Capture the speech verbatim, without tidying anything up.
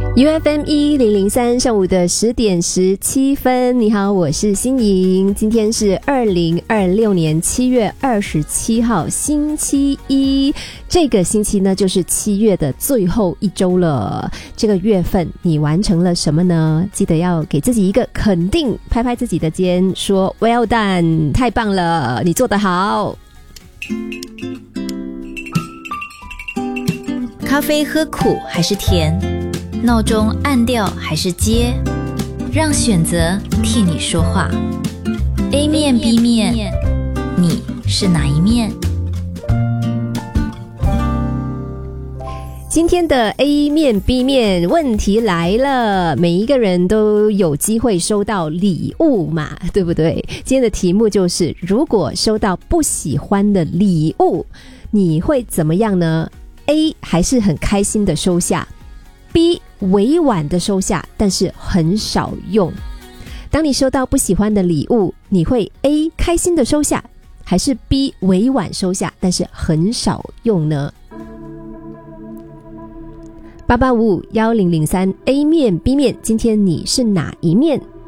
U F M 一零零三上午的十点十七分，你好，我是欣莹，今天是二零二六年七月二十七号星期一，这个星期呢就是七月的最后一周了。这个月份你完成了什么呢？记得要给自己一个肯定，拍拍自己的肩，说 Well done， 太棒了，你做得好。 咖啡喝苦还是甜？闹钟按掉还是接？让选择替你说话。 A 面 B 面，你是哪一面？ 今天的 A 面 B 面问题来了，每一个人都有机会收到礼物嘛，对不对？今天的题目就是，如果收到不喜欢的礼物，你会怎么样呢？ A 还是很开心的收下， B 委婉的收下，但是很少用。当你收到不喜欢的礼物，你会 A 开心的收下，还是 B 委婉收下，但是很少用呢？八八五五一零零三 A 面 B 面，今天你是哪一面？